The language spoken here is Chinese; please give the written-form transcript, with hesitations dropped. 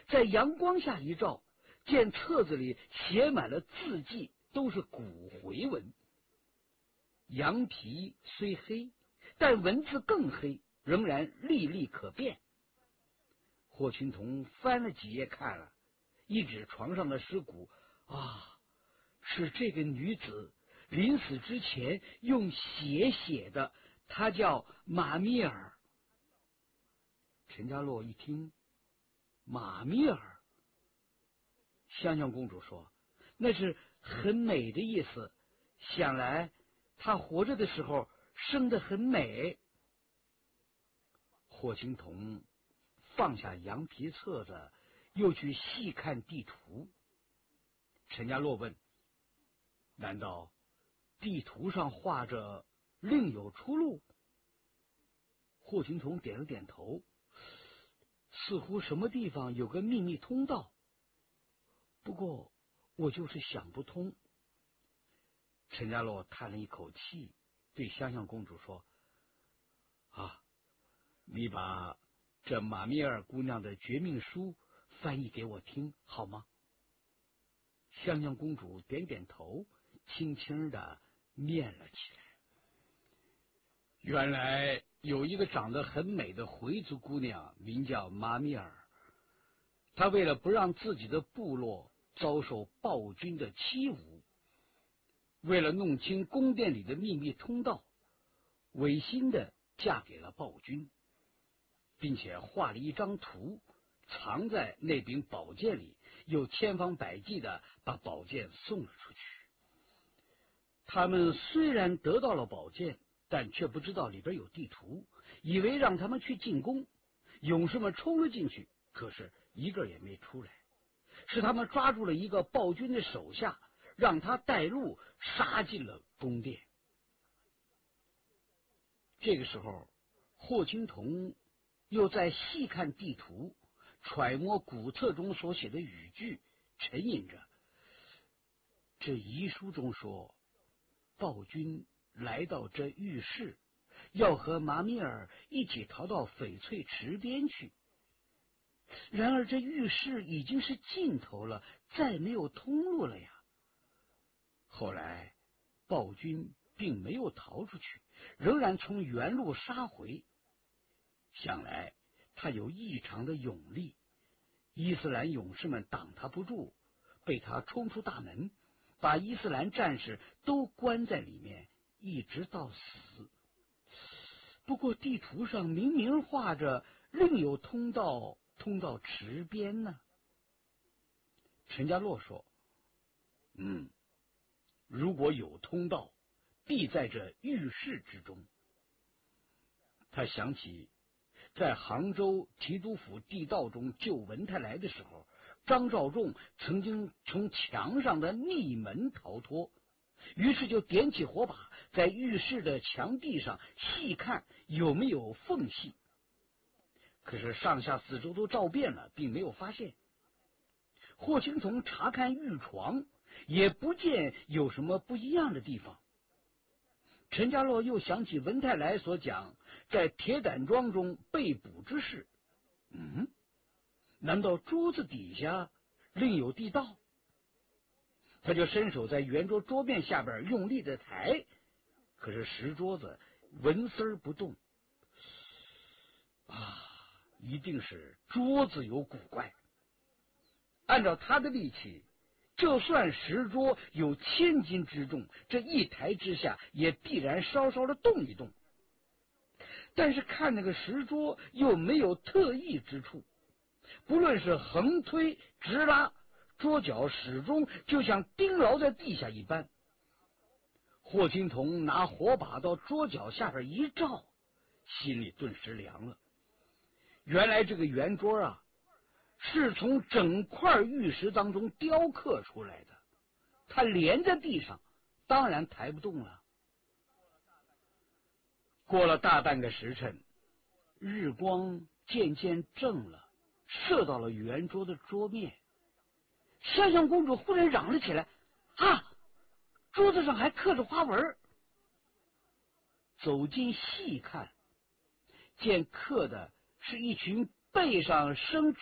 在阳光下一照，见册子里写满了字迹，都是古回文。羊皮虽黑，但文字更黑，仍然历历可辨。霍群童翻了几页看了，一指床上的尸骨，啊，是这个女子临死之前用血写的，她叫马密尔。陈家洛一听，马密尔，香香公主说，那是很美的意思，想来她活着的时候生得很美。霍青桐放下羊皮册子，又去细看地图。陈家洛问，难道地图上画着另有出路？霍青桐点了点头，似乎什么地方有个秘密通道，不过我就是想不通。陈家洛叹了一口气，对香香公主说，啊，你把这马密尔姑娘的绝命书翻译给我听好吗？香香公主点点头，轻轻的念了起来。原来有一个长得很美的回族姑娘，名叫马密尔。她为了不让自己的部落遭受暴君的欺侮，为了弄清宫殿里的秘密通道，违心的嫁给了暴君，并且画了一张图藏在那柄宝剑里，又千方百计的把宝剑送了出去。他们虽然得到了宝剑，但却不知道里边有地图，以为让他们去进宫。勇士们冲了进去，可是一个也没出来。是他们抓住了一个暴君的手下，让他带路杀进了宫殿。这个时候，霍青桐又在细看地图，揣摩古册中所写的语句，沉吟着。这遗书中说，暴君来到这浴室，要和马米尔一起逃到翡翠池边去。然而这浴室已经是尽头了，再没有通路了呀。后来暴君并没有逃出去，仍然从原路杀回。想来他有异常的勇力，伊斯兰勇士们挡他不住，被他冲出大门，把伊斯兰战士都关在里面，一直到死。不过地图上明明画着另有通道，通到池边呢。陈家洛说，如果有通道，必在这浴室之中。他想起在杭州提督府地道中救文泰来的时候，张召仲曾经从墙上的逆门逃脱，于是就点起火把，在浴室的墙壁上细看有没有缝隙。可是上下四周都照遍了，并没有发现。霍青桐查看浴床，也不见有什么不一样的地方。陈家洛又想起文泰来所讲在铁胆庄中被捕之事，难道桌子底下另有地道？他就伸手在圆桌桌面下边用力的抬，可是石桌子纹丝不动。一定是桌子有古怪。按照他的力气，就算石桌有1000斤之重，这一抬之下也必然稍稍的动一动。但是看那个石桌又没有特异之处，不论是横推直拉，桌角始终就像钉牢在地下一般。霍青桐拿火把到桌角下边一照，心里顿时凉了。原来这个圆桌是从整块玉石当中雕刻出来的，它连在地上，当然抬不动了。过了大半个时辰，日光渐渐正了，射到了圆桌的桌面。香香公主忽然嚷了起来，桌子上还刻着花纹。走近细看，见刻的是一群背上生